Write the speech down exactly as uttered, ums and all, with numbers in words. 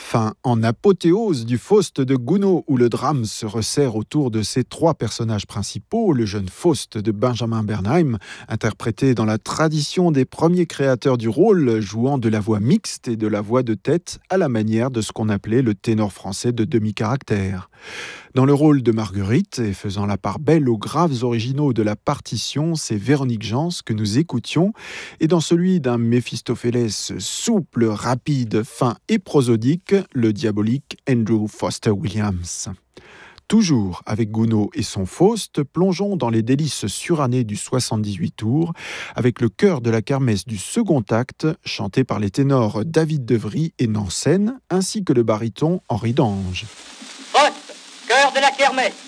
Fin en apothéose du Faust de Gounod, où le drame se resserre autour de ses trois personnages principaux, le jeune Faust de Benjamin Bernheim, interprété dans la tradition des premiers créateurs du rôle, jouant de la voix mixte et de la voix de tête à la manière de ce qu'on appelait le ténor français de demi-caractère. Dans le rôle de Marguerite, et faisant la part belle aux graves originaux de la partition, c'est Véronique Jans que nous écoutions, et dans celui d'un Méphistophélès souple, rapide, fin et prosodique, le diabolique Andrew Foster Williams. Toujours avec Gounod et son Faust, plongeons dans les délices surannées du soixante-dix-huit tours, avec le chœur de la kermesse du second acte, chanté par les ténors David Devry et Nansen, ainsi que le baryton Henri d'Ange. Faust, chœur de la kermesse.